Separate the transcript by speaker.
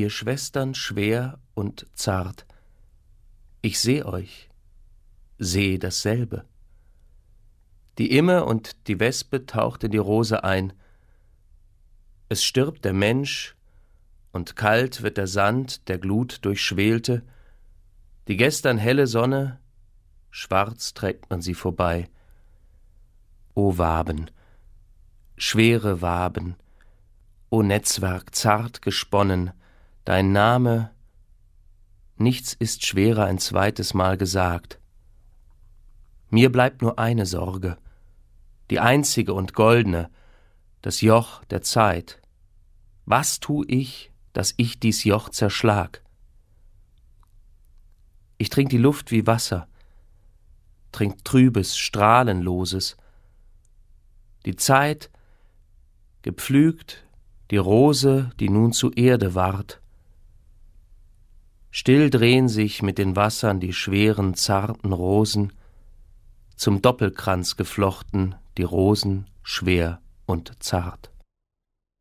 Speaker 1: ihr Schwestern schwer und zart. Ich seh euch, seh dasselbe. Die Imme und die Wespe taucht in die Rose ein. Es stirbt der Mensch, und kalt wird der Sand, der Glut durchschwelte. Die gestern helle Sonne, schwarz trägt man sie vorbei. O Waben, schwere Waben, o Netzwerk zart gesponnen, dein Name, nichts ist schwerer ein zweites Mal gesagt. Mir bleibt nur eine Sorge, die einzige und goldene, das Joch der Zeit. Was tu ich, dass ich dies Joch zerschlag? Ich trink die Luft wie Wasser, trink Trübes, Strahlenloses. Die Zeit, gepflügt, die Rose, die nun zu Erde ward. Still drehen sich mit den Wassern die schweren, zarten Rosen, zum Doppelkranz geflochten die Rosen schwer und zart.